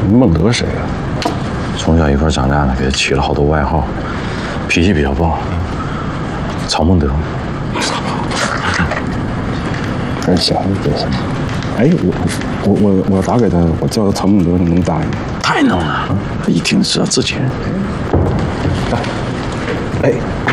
孟德谁啊？从小一块长大的，给他起了好多外号，脾气比较暴。曹孟德。 真行，真行。哎，我打给他，我叫他曹孟德，他能答应？ 太能了，一听知道自己人。 哎。